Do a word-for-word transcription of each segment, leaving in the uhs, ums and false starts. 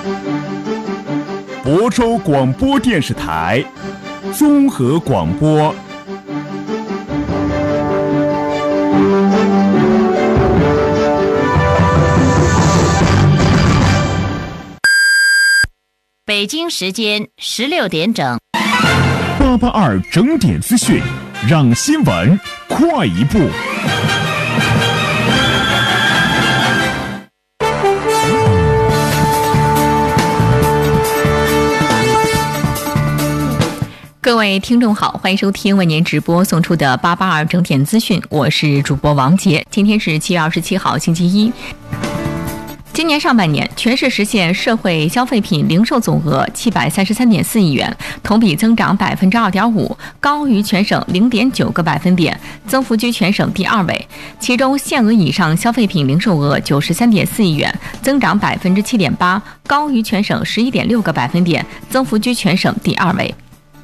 亳州广播电视台综合广播。 北京时间十六点整， 八八二整点资讯，让新闻快一步。 各位听众好，欢迎收听为您直播送出的八八二整点资讯，我是主播王杰。今天是七月二十七号，星期一。今年上半年，全市实现社会消费品零售总额七百三十三点四亿元，同比增长百分之二点五，高于全省零点九个百分点，增幅居全省第二位。其中，限额以上消费品零售额九十三点四亿元，增长百分之七点八，高于全省十一点六个百分点，增幅居全省第二位。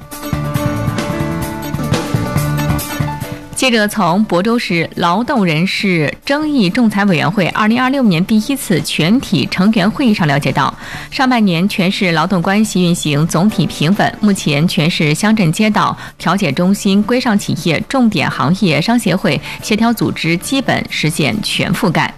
记者从亳州市劳动人事争议仲裁委员会二零二六年第一次全体成员会议上了解到，上半年全市劳动关系运行总体平稳，目前全市乡镇街道调解中心、规上企业、重点行业商协会协调组织基本实现全覆盖。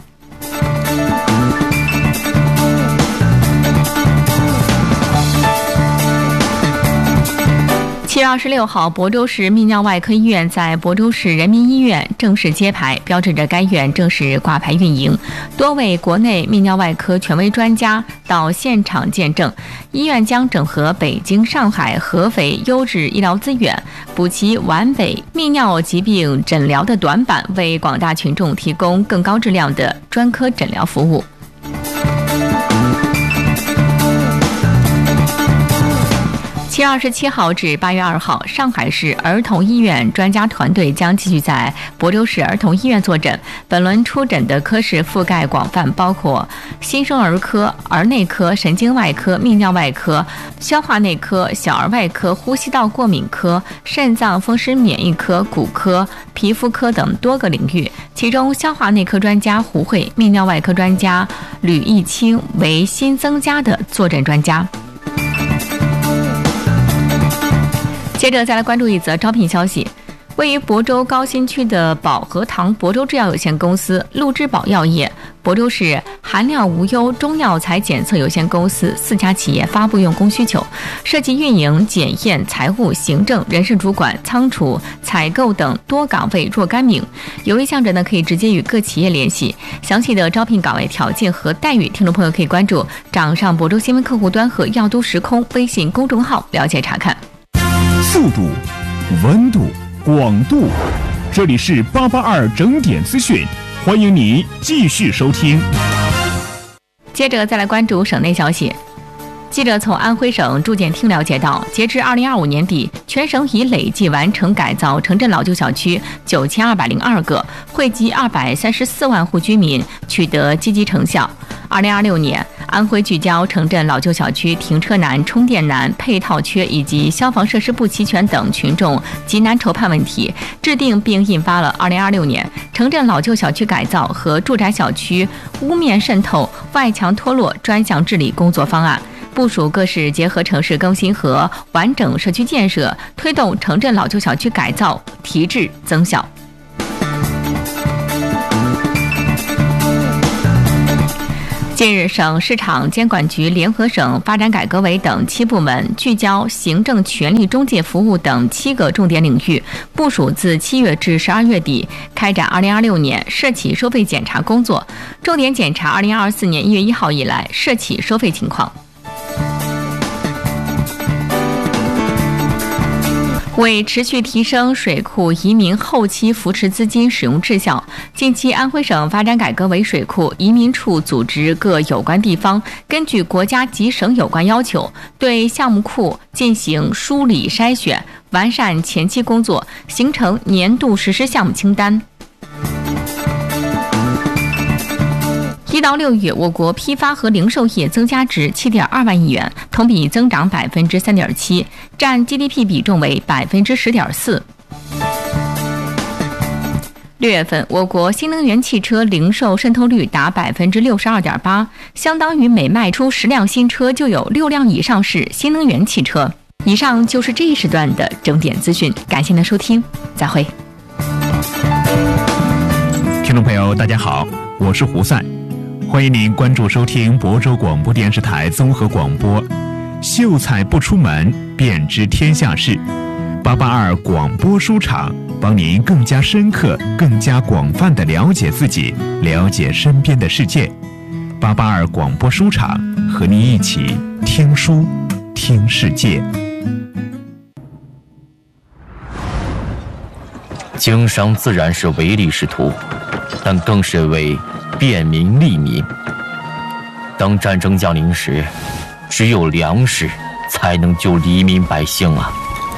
七月二十六号，亳州市泌尿外科医院在亳州市人民医院正式揭牌，标志着该院正式挂牌运营。多位国内泌尿外科权威专家到现场见证，医院将整合北京、上海、合肥优质医疗资源，补齐皖北泌尿疾病诊疗的短板，为广大群众提供更高质量的专科诊疗服务。七月二十七号至八月二号，上海市儿童医院专家团队将继续在亳州市儿童医院坐诊。本轮出诊的科室覆盖广泛，包括新生儿科、儿内科、神经外科、泌尿外科、消化内科、小儿外科、呼吸道过敏科、肾脏风湿免疫科、骨科、皮肤科等多个领域。其中，消化内科专家胡慧、泌尿外科专家吕义清为新增加的坐诊专家。接着再来关注一则招聘消息，位于亳州高新区的保和堂亳州制药有限公司、陆之宝药业、亳州市含量无忧中药材检测有限公司四家企业发布用工需求，涉及运营、检验、财务、行政、人事主管、仓储、采购等多岗位若干名。有意向者呢，可以直接与各企业联系。详细的招聘岗位条件和待遇，听众朋友可以关注掌上亳州新闻客户端和药都时空微信公众号了解查看。 速度、温度、广度，这里是八八二整点资讯，欢迎你继续收听。 接着再来关注省内消息。记者从安徽省住建厅了解到，截至二零二五年底，全省已累计完成改造城镇老旧小区九千二百零二个，惠及二百三十四万户居民，取得积极成效。二零二六年，安徽聚焦城镇老旧小区停车难、充电难、配套缺以及消防设施不齐全等群众急难愁盼问题，制定并印发了二零二六年城镇老旧小区改造和住宅小区屋面渗透、外墙脱落专项治理工作方案，部署各市结合城市更新和完整社区建设，推动城镇老旧小区改造提质增效。近日，省市场监管局联合省发展改革委等七部门聚焦行政权力中介服务等七个重点领域，部署自七月至十二月底开展二零二六年社企收费检查工作，重点检查二零二四年一月一号以来社企收费情况。为持续提升水库移民后期扶持资金使用质效，近期安徽省发展改革委水库移民处组织各有关地方，根据国家及省有关要求，对项目库进行梳理筛选，完善前期工作，形成年度实施项目清单。一到六月，我国批发和零售业增加值七点二万亿元，同比增长百分之三点七，占 G D P 比重为百分之十点四。 六月份，我国新能源汽车零售渗透率达百分之六十二点八，相当于每卖出十辆新车就有六辆以上是新能源汽车。以上就是这一时段的整点资讯，感谢您的收听，再会。 听众朋友，大家好，我是胡赛，欢迎您关注收听亳州广播电视台综合广播。秀才不出门，便知天下事。八八二广播书场，帮您更加深刻、更加广泛地了解自己，了解身边的世界。八八二广播书场，和您一起听书、听世界。 经商自然是唯利是图，但更是为便民利民。当战争降临时，只有粮食才能救黎民百姓啊！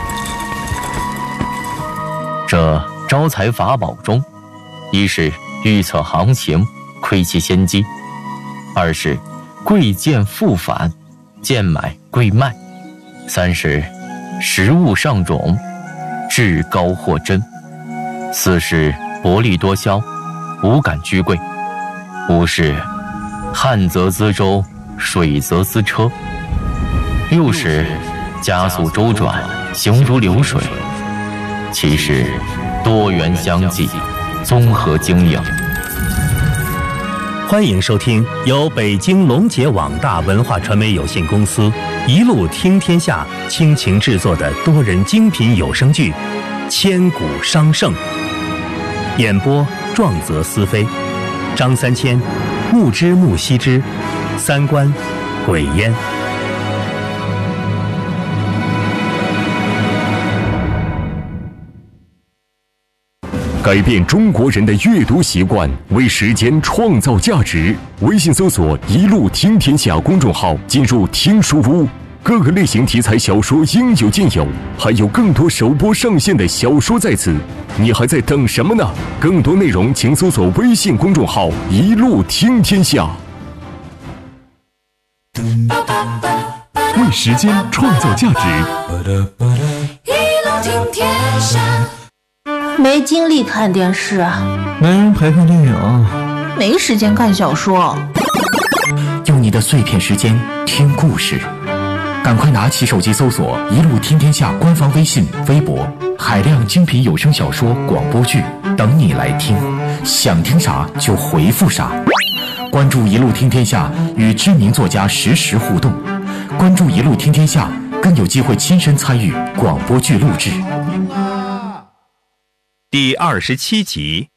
这招财法宝中，一是预测行情，窥其先机；二是贵贱复返，贱买贵卖；三是食物上种，至高货真；四是薄利多销，无感居贵；五是旱则资舟，水则资车；六是加速周转，行如流水；七是多元相济，综合经营。 欢迎收听由北京龙杰网大文化传媒有限公司一路听天下倾情制作的多人精品有声剧《千古商圣》，演播壮则思飞，张三千、木之木羲之、三观、鬼烟。 改变中国人的阅读习惯，为时间创造价值。微信搜索“一路听天下”公众号，进入听书屋，各个类型题材小说应有尽有，还有更多首播上线的小说在此，你还在等什么呢？更多内容请搜索微信公众号“一路听天下”。 为时间创造价值， 一路听天下。 没精力看电视啊， 没人陪看电影， 没时间看小说。 用你的碎片时间听故事，赶快拿起手机搜索“一路听天下”官方微信、微博，海量精品有声小说、广播剧等你来听，想听啥就回复啥。关注“一路听天下”，与知名作家实时互动。关注“一路听天下”，更有机会亲身参与广播剧录制。 第二十七集。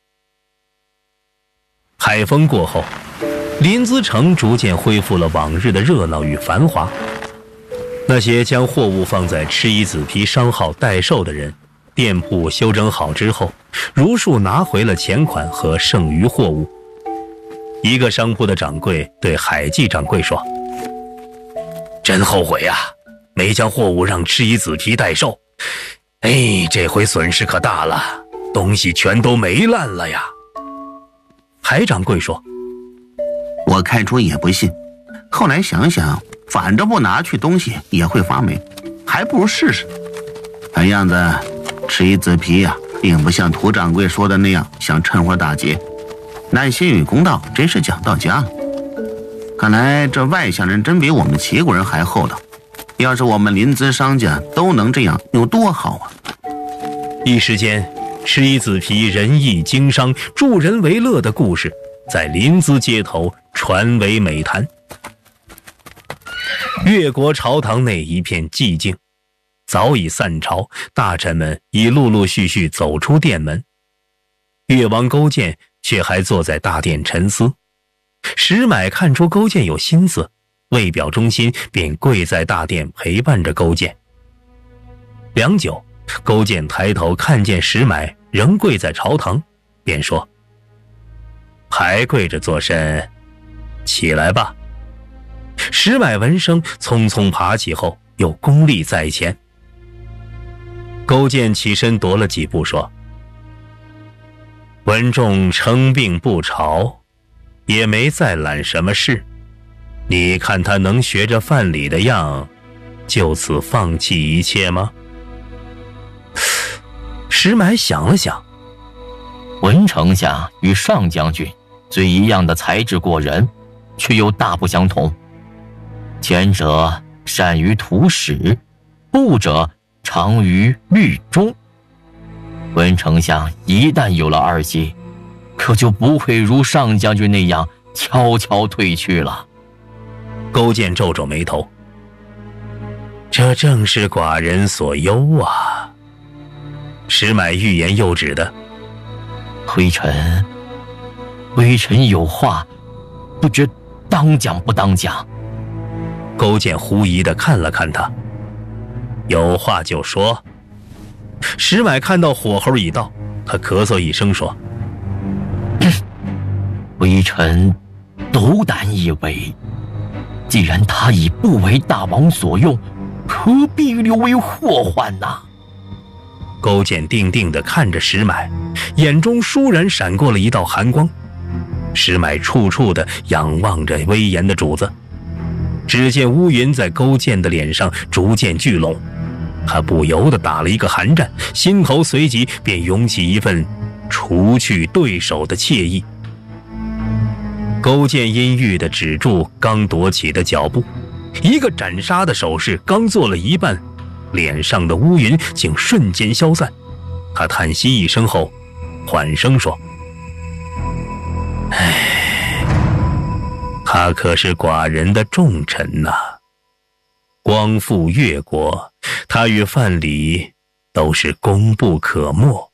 海风过后，临淄城逐渐恢复了往日的热闹与繁华。那些将货物放在赤衣子皮商号代售的人，店铺修整好之后，如数拿回了钱款和剩余货物。一个商铺的掌柜对海记掌柜说：“真后悔啊，没将货物让赤衣子皮代售。哎，这回损失可大了，东西全都霉烂了呀。”海掌柜说：“ 我开初也不信，后来想想，反正不拿去东西也会发霉，还不如试试。看样子，赤衣子皮呀、啊，并不像涂掌柜说的那样想趁火打劫，耐心与公道真是讲到家了。看来这外乡人真比我们齐国人还厚道。要是我们临淄商家都能这样，有多好啊！” 一时间，赤衣子皮仁义经商、助人为乐的故事在临淄街头传为美谈。越国朝堂内一片寂静，早已散朝，大臣们已陆陆续续走出殿门。越王勾践却还坐在大殿沉思。石买看出勾践有心思，未表忠心，便跪在大殿陪伴着勾践。良久，勾践抬头看见石买仍跪在朝堂，便说：“还跪着作甚？起来吧。”石买闻声匆匆爬起后，又功立在前。勾践起身踱了几步，说：“文仲称病不朝，也没再揽什么事，你看他能学着范蠡的样，就此放弃一切吗？”石买想了想：“ 文丞相与上将军虽一样的才智过人，却又大不相同。前者善于图史，后者长于律中。文丞相一旦有了儿媳，可就不会如上将军那样悄悄退去了。 勾践皱皱眉头，这正是寡人所忧啊。石买欲言又止的， 微臣，微臣有话，不知当讲不当讲。 勾践狐疑地看了看他，有话就说。石买看到火候已到，他咳嗽一声说： 微臣斗胆以为，既然他已不为大王所用，何必留为祸患呢？ 勾践定定地看着石买，眼中倏然闪过了一道寒光。石买处处地仰望着威严的主子，只见乌云在勾践的脸上逐渐聚拢，他不由得打了一个寒战，心头随即便涌起一份除去对手的惬意。勾践阴郁地止住刚踱起的脚步，一个斩杀的手势刚做了一半，脸上的乌云竟瞬间消散。他叹息一声后缓声说：唉，他可是寡人的重臣呐、啊，光复越国，他与范蠡都是功不可没。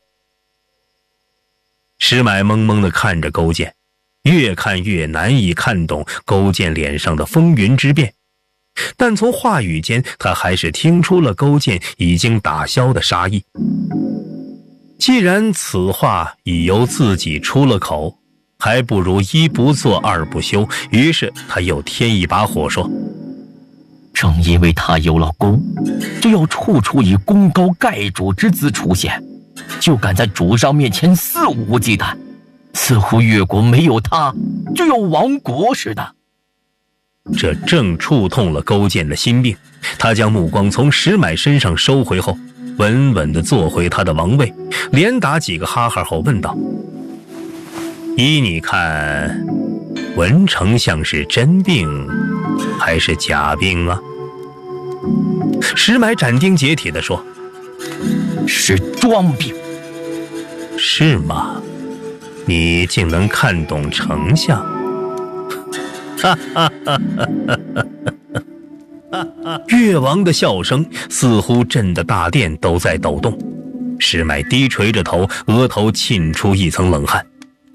石买懵懵地看着勾践，越看越难以看懂勾践脸上的风云之变，但从话语间他还是听出了勾践已经打消的杀意。既然此话已由自己出了口，还不如一不做二不休，于是他又添一把火说： 正因为他有了功，就要处处以功高盖主之姿出现，就敢在主上面前肆无忌惮，似乎越国没有他就要亡国似的。 这正触痛了勾践的心病，他将目光从石买身上收回后，稳稳地坐回他的王位，连打几个哈哈后问道：依你看，文丞相是真病还是假病啊？石买斩钉截铁地说： 是装病。 是吗？你竟能看懂丞相？哈哈哈哈哈！越王的笑声似乎震得大殿都在抖动。石买低垂着头，额头沁出一层冷汗。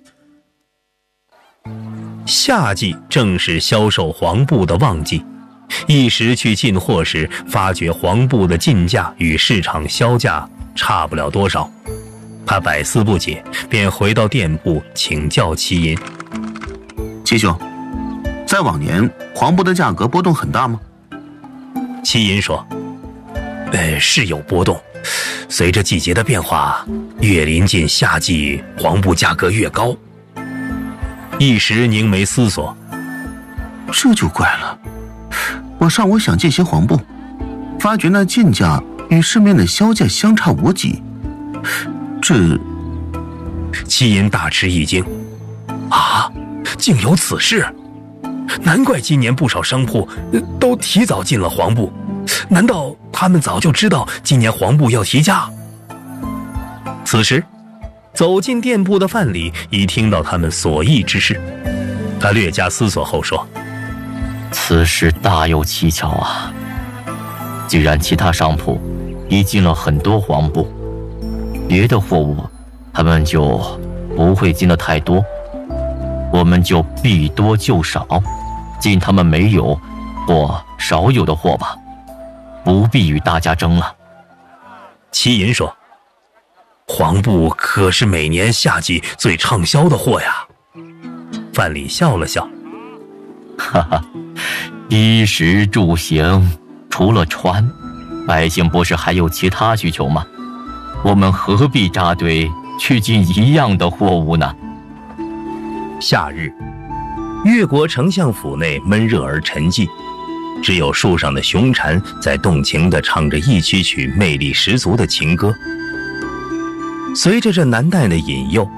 夏季正是销售黄布的旺季，一时去进货时，发觉黄布的进价与市场销价差不了多少，他百思不解，便回到店铺请教齐银。 齐兄，在往年黄布的价格波动很大吗？ 齐银说：呃，是有波动，随着季节的变化，越临近夏季，黄布价格越高。一时凝眉思索， 这就怪了。我上午想进些黄布，发觉那进价与市面的销价相差无几。这…… 齐银大吃一惊，啊，竟有此事！难怪今年不少商铺都提早进了黄布，难道他们早就知道今年黄布要提价？此时走进店铺的范蠡已听到他们所议之事，他略加思索后说： 此事大有蹊跷啊！既然其他商铺已进了很多黄布，别的货物他们就不会进的太多，我们就必多就少，进他们没有或少有的货吧，不必与大家争了。 齐银说：黄布可是每年夏季最畅销的货呀。范蠡笑了笑： 哈哈，衣食住行，除了穿，百姓不是还有其他需求吗？我们何必扎堆去进一样的货物呢？ 夏日，越国丞相府内闷热而沉寂，只有树上的雄蝉在动情地唱着一曲曲魅力十足的情歌。随着这南代的引诱，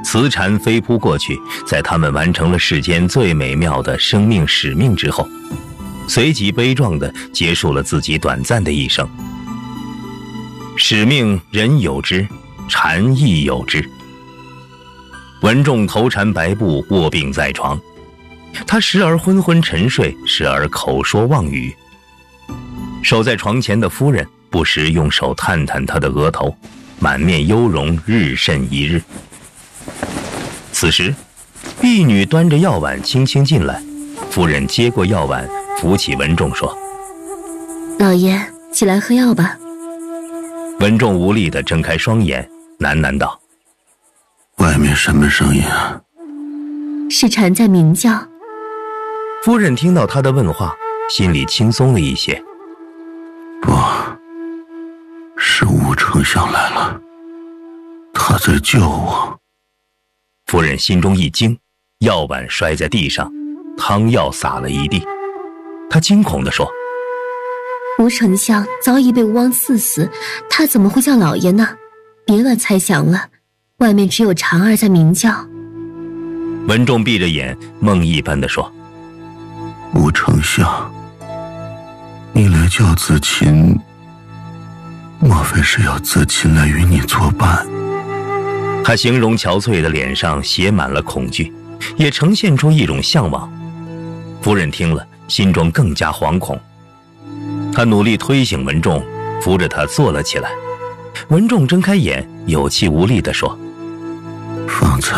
雌蝉飞扑过去，在他们完成了世间最美妙的生命使命之后，随即悲壮地结束了自己短暂的一生。使命人有之，蝉亦有之。文仲头缠白布，卧病在床，他时而昏昏沉睡，时而口说妄语。守在床前的夫人不时用手探探他的额头，满面忧容，日甚一日。此时婢女端着药碗轻轻进来，夫人接过药碗，扶起文仲说： 老爷，起来喝药吧。 文仲无力地睁开双眼，喃喃道： 外面什么声音啊？ 是蝉在鸣叫。 夫人听到他的问话，心里轻松了一些。 不，是吴丞相来了，他在救我。 夫人心中一惊，药碗摔在地上，汤药洒了一地。她惊恐地说： 吴丞相早已被吴王赐死，他怎么会叫老爷呢？别乱猜想了，外面只有蝉儿在鸣叫。 文仲闭着眼，梦一般地说： 吴丞相，你来叫子琴，莫非是要子琴来与你作伴？ 他形容憔悴的脸上写满了恐惧，也呈现出一种向往。夫人听了，心中更加惶恐。他努力推醒文仲，扶着他坐了起来。文仲睁开眼，有气无力地说： 方才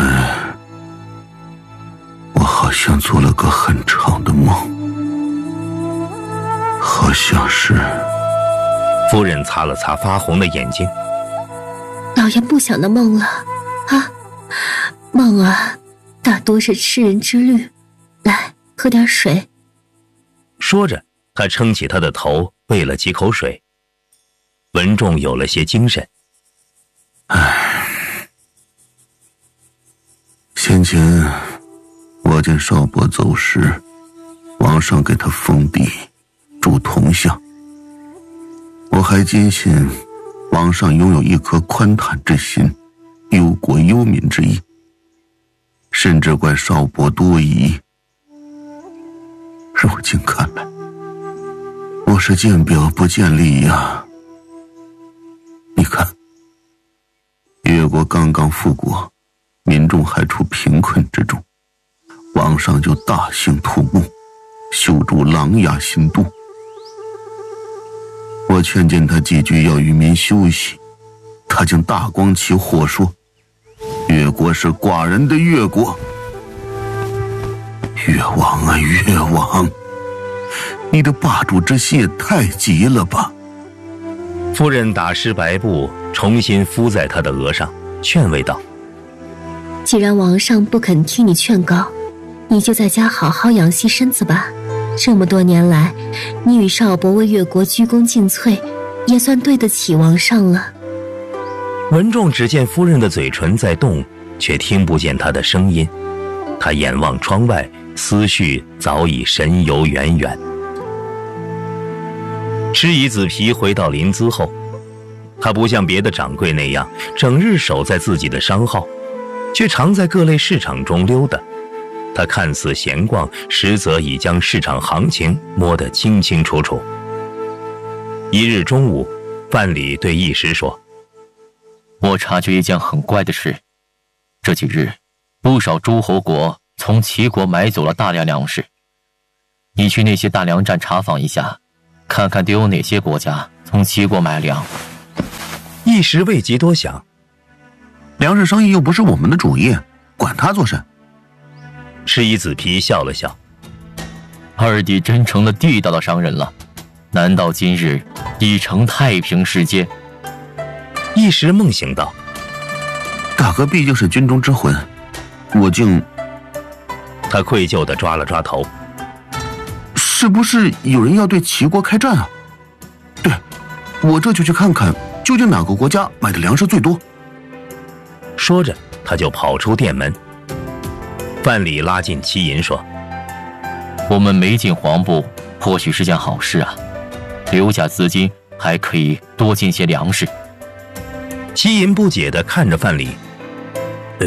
我好像做了个很长的梦，好像是…… 夫人擦了擦发红的眼睛。 老爷不想的梦了啊，梦啊，大多是痴人之虑。来，喝点水。 说着，他撑起他的头，喂了几口水。文仲有了些精神。 唉，先前我见少伯走时，王上给他封地筑铜像，我还坚信王上拥有一颗宽坦之心，忧国忧民之意，甚至怪少伯多疑。如今看来，我是见表不见里呀。你看，越国刚刚复国，民众还处贫困之中，王上就大兴土木，修筑琅琊新都。我劝谏他几句要与民休息，他竟大光其火说越国是寡人的越国。越王啊越王，你的霸主之心也太急了吧。 夫人打湿白布，重新敷在他的额上，劝慰道： 既然王上不肯听你劝告，你就在家好好养息身子吧。这么多年来，你与少伯为越国鞠躬尽瘁，也算对得起王上了。 文仲只见夫人的嘴唇在动，却听不见她的声音。他眼望窗外，思绪早已神游远远。吃乙子皮回到临淄后，他不像别的掌柜那样整日守在自己的商号，却常在各类市场中溜达。他看似闲逛，实则已将市场行情摸得清清楚楚。一日中午，范蠡对义时说： 我察觉一件很怪的事，这几日不少诸侯国从齐国买走了大量粮食，你去那些大粮站查访一下，看看都有哪些国家从齐国买粮。 一时未及多想， 粮食生意又不是我们的主业，管他做甚？ 吃乙子皮笑了笑： 二弟真成了地道的商人了，难道今日已成太平世界？ 一时梦醒道： 大哥毕竟是军中之魂，我竟…… 他愧疚地抓了抓头。 是不是有人要对齐国开战啊？对，我这就去看看究竟哪个国家买的粮食最多。 说着，他就跑出店门。范蠡拉近齐银说： 我们没进黄部或许是件好事啊，留下资金还可以多进些粮食。 齐银不解地看着范蠡：呃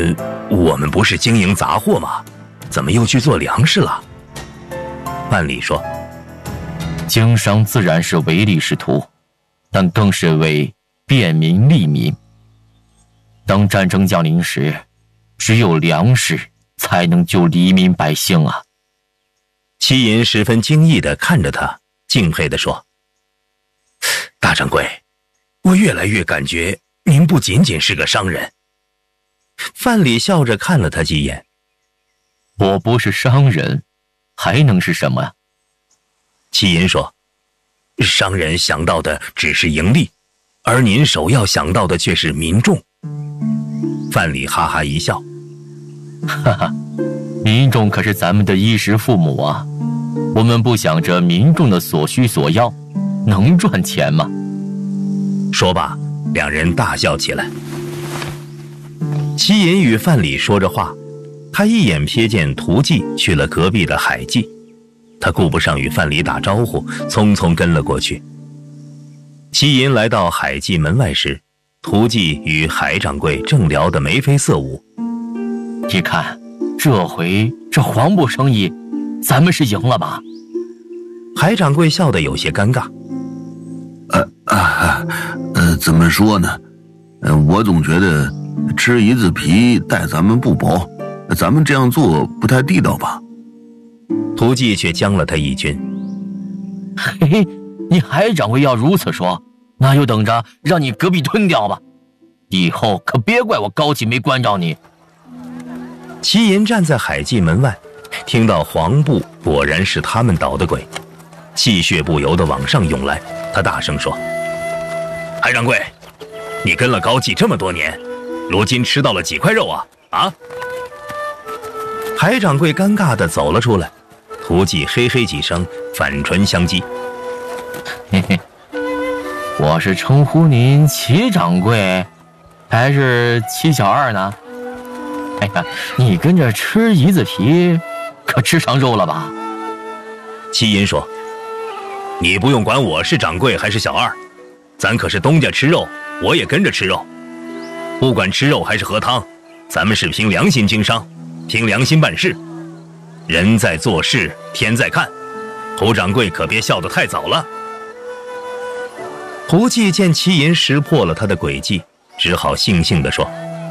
我们不是经营杂货吗？怎么又去做粮食了？范蠡说： 经商自然是唯利是图，但更是为便民利民。当战争降临时，只有粮食才能救黎民百姓啊。 齐寅十分惊异地看着他，敬佩地说：大掌柜，我越来越感觉您不仅仅是个商人。范蠡笑着看了他几眼： 我不是商人，还能是什么呀？ 齐寅说：商人想到的只是盈利，而您首要想到的却是民众。范蠡哈哈一笑： 哈哈，民众可是咱们的衣食父母啊，我们不想着民众的所需所要，能赚钱吗？ 说罢，两人大笑起来。齐寅与范蠡说着话，他一眼瞥见屠季去了隔壁的海记，他顾不上与范蠡打招呼，匆匆跟了过去。齐寅来到海记门外时，屠季与海掌柜正聊得眉飞色舞。 一看，这回这黄布生意，咱们是赢了吧？ 海掌柜笑得有些尴尬。 呃啊呃，怎么说呢？呃，我总觉得吃一次皮待咱们不薄，咱们这样做不太地道吧？ 屠季却将了他一军。 嘿嘿，你海掌柜要如此说，那就等着让你隔壁吞掉吧。以后可别怪我高级没关照你。 齐寅站在海记门外，听到黄布果然是他们捣的鬼，气血不由得往上涌来。他大声说：海掌柜，你跟了高记这么多年，如今吃到了几块肉啊？啊！海掌柜尴尬地走了出来，屠季嘿嘿几声，反唇相讥： 嘿嘿，我是称呼您齐掌柜，还是齐小二呢？哎呀，你跟着吃一字皮，可吃上肉了吧？ 齐寅说：你不用管我是掌柜还是小二，咱可是东家吃肉，我也跟着吃肉。不管吃肉还是喝汤，咱们是凭良心经商，凭良心办事。人在做事，天在看。屠掌柜可别笑得太早了。屠季见齐寅识破了他的诡计，只好悻悻地说：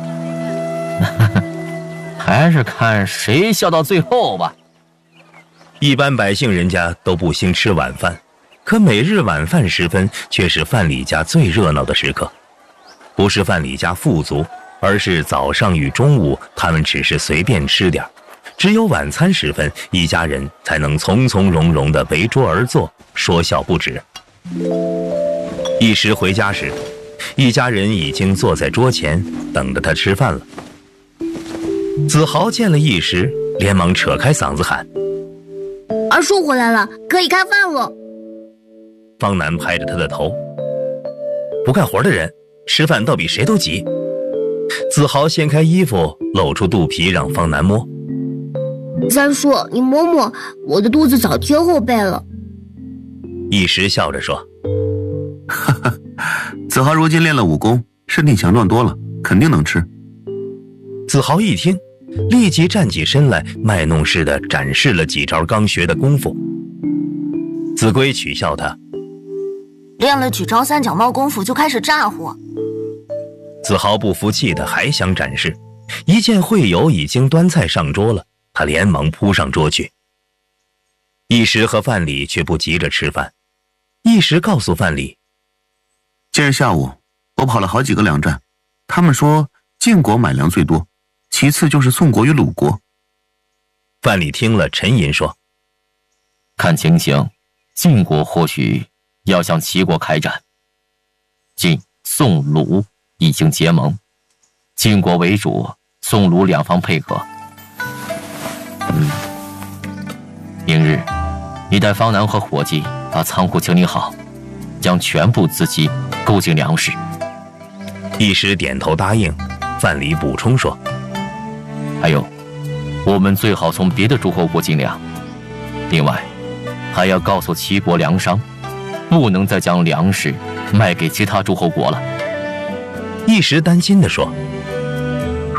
还是看谁笑到最后吧。 一般百姓人家都不兴吃晚饭，可每日晚饭时分却是范蠡家最热闹的时刻。不是范蠡家富足，而是早上与中午他们只是随便吃点，只有晚餐时分，一家人才能从从容容地围桌而坐，说笑不止。一时回家时，一家人已经坐在桌前等着他吃饭了。子豪见了一时，连忙扯开嗓子喊： 二叔回来了，可以开饭了。 方南拍着他的头：不干活的人吃饭倒比谁都急。子豪掀开衣服，露出肚皮让方南摸。 三叔，你摸摸，我的肚子早贴后背了。 一时笑着说： 哈哈，子豪如今练了武功，身体强壮多了，肯定能吃。 子豪一听，立即站起身来，卖弄似的展示了几招刚学的功夫。子规取笑他： 练了几招三脚猫功夫就开始咋呼。 子豪不服气的还想展示，一见会友已经端菜上桌了，他连忙扑上桌去。一时和范蠡却不急着吃饭，一时告诉范蠡： 今日下午我跑了好几个粮站，他们说晋国买粮最多，其次就是宋国与鲁国。 范蠡听了沉吟说： 看情形，晋国或许要向齐国开战。晋、宋、鲁已经结盟，晋国为主，宋鲁两方配合。嗯，明日你带方南和伙计把仓库清理好，将全部资金购进粮食。 一时点头答应。范蠡补充说： 还有，我们最好从别的诸侯国进粮。另外，还要告诉齐国粮商，不能再将粮食卖给其他诸侯国了。 一时担心地说：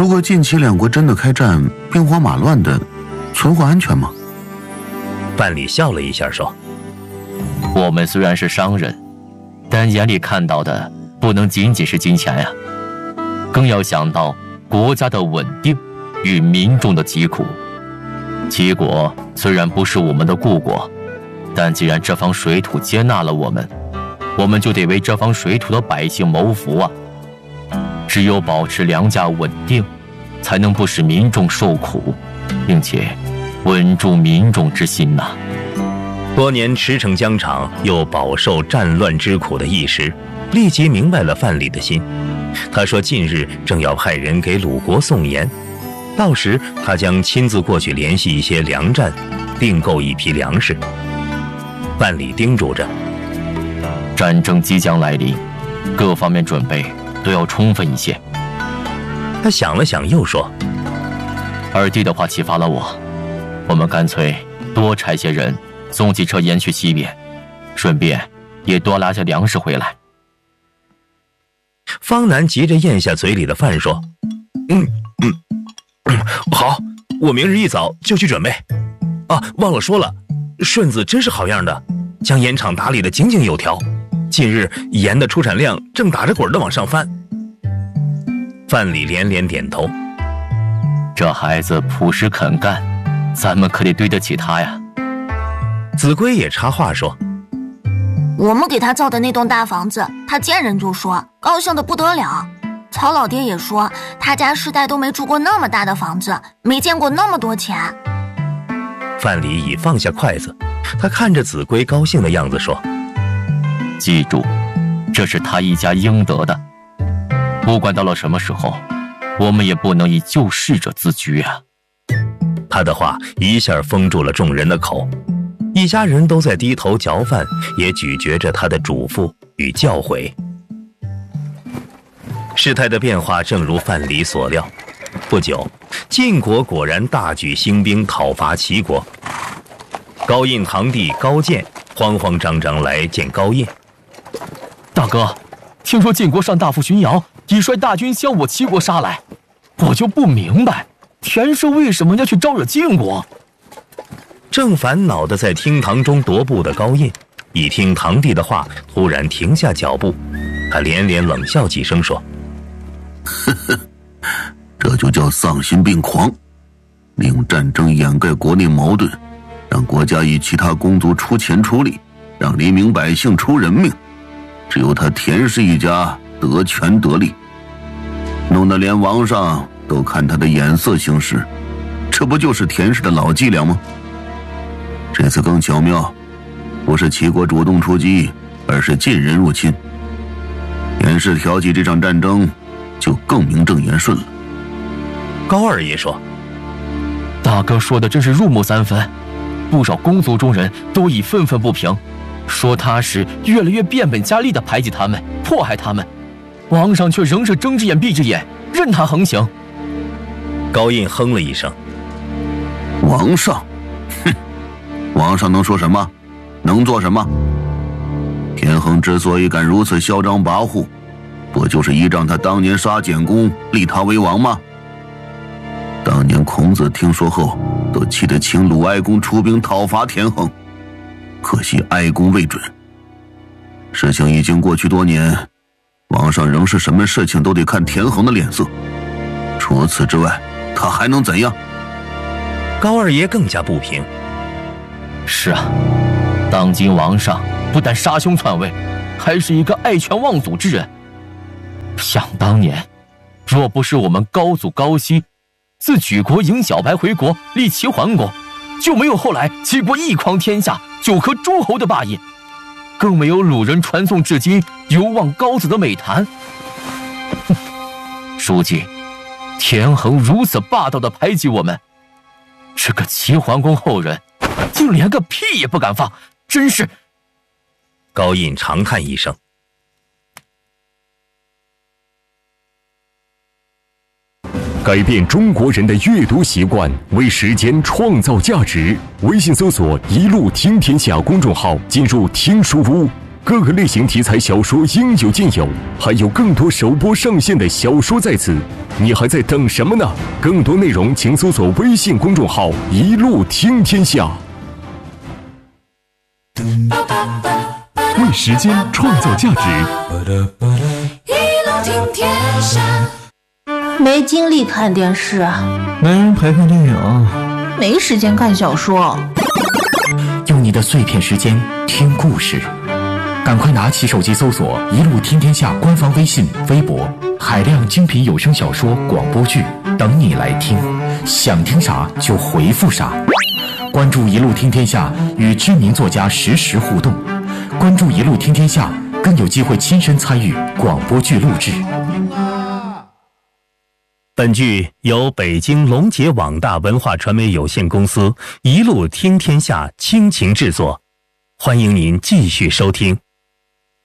如果近期两国真的开战，兵荒马乱的，存活安全吗？ 范蠡笑了一下说： 我们虽然是商人，但眼里看到的不能仅仅是金钱呀，更要想到国家的稳定与民众的疾苦。齐国虽然不是我们的故国，但既然这方水土接纳了我们，我们就得为这方水土的百姓谋福啊！只有保持粮价稳定，才能不使民众受苦，并且稳住民众之心呐、啊。 多年驰骋疆场又饱受战乱之苦的义时，立即明白了范蠡的心。他说近日正要派人给鲁国送盐，到时他将亲自过去联系一些粮站，订购一批粮食。范蠡叮嘱着： 战争即将来临，各方面准备都要充分一些。 他想了想又说： 二弟的话启发了我，我们干脆多差些人送几车盐去西边，顺便也多拉些粮食回来。 方南急着咽下嘴里的饭说：嗯嗯嗯，好，我明日一早就去准备。啊，忘了说了，顺子真是好样的，将盐场打理得井井有条，近日盐的出产量正打着滚的往上翻。范蠡连连点头： 这孩子朴实肯干，咱们可得对得起他呀。 子规也插话说： 我们给他造的那栋大房子，他见人就说，高兴得不得了。曹老爹也说，他家世代都没住过那么大的房子，没见过那么多钱。 范蠡已放下筷子，他看着子规高兴的样子说： 记住，这是他一家应得的，不管到了什么时候，我们也不能以救世者自居啊。 他的话一下封住了众人的口，一家人都在低头嚼饭，也咀嚼着他的嘱咐与教诲。事态的变化正如范蠡所料，不久，晋国果然大举兴兵讨伐齐国。高印堂弟高渐慌慌张张来见高印： 大哥，听说晋国上大夫荀瑶已率大军向我齐国杀来，我就不明白田氏为什么要去招惹晋国。 正烦恼地在厅堂中踱步的高印，一听堂弟的话，突然停下脚步，他连连冷笑几声说： 呵呵，这就叫丧心病狂，利用战争掩盖国内矛盾，让国家以其他公族出钱出力，让黎民百姓出人命，只有他田氏一家得权得利，弄得连王上都看他的眼色行事，这不就是田氏的老伎俩吗？这次更巧妙，不是齐国主动出击，而是晋人入侵。田氏挑起这场战争，就更名正言顺了。 高二爷说： 大哥说的真是入木三分，不少公族中人都已愤愤不平，说他是越来越变本加厉地排挤他们，迫害他们，王上却仍是睁只眼闭只眼，任他横行。 高印哼了一声： 王上，哼，王上能说什么？能做什么？田横之所以敢如此嚣张跋扈，不就是依仗他当年杀简公，立他为王吗？当年孔子听说后，都气得请鲁哀公出兵讨伐田横，可惜哀公未准。事情已经过去多年，王上仍是什么事情都得看田横的脸色，除此之外，他还能怎样？ 高二爷更加不平。 是啊，当今王上不但杀兄篡位，还是一个爱权忘祖之人。想当年，若不是我们高祖高息自举国迎小白回国，立齐桓公，就没有后来齐国一匡天下九颗诸侯的霸业，更没有鲁人传颂至今犹望高子的美谈。哼，如今田横如此霸道地排挤我们，这个齐桓公后人竟连个屁也不敢放，真是…… 高印长叹一声。 改变中国人的阅读习惯，为时间创造价值。微信搜索“一路听天下”公众号，进入听书屋，各各个类型题材小说应有尽有，还有更多首播上线的小说在此，你还在等什么呢？更多内容请搜索微信公众号“一路听天下”。 为时间创造价值， 一路听天下。 没精力看电视， 没人陪陪电影， 没时间看小说。 用你的碎片时间听故事，赶快拿起手机搜索“一路听天下”官方微信、微博，海量精品有声小说、广播剧等你来听，想听啥就回复啥。关注“一路听天下”，与知名作家实时互动。关注“一路听天下”，更有机会亲身参与广播剧录制。 本剧由北京龙杰网大文化传媒有限公司一路听天下倾情制作，欢迎您继续收听。